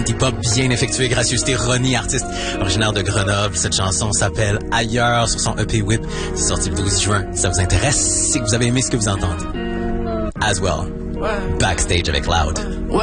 indie pop bien effectué, gracieuseté Ronnie, artiste originaire de Grenoble. Cette chanson s'appelle Ailleurs sur son EP Whip. C'est sorti le 12 juin. Si ça vous intéresse, c'est que vous avez aimé ce que vous entendez. As well. Backstage avec Loud.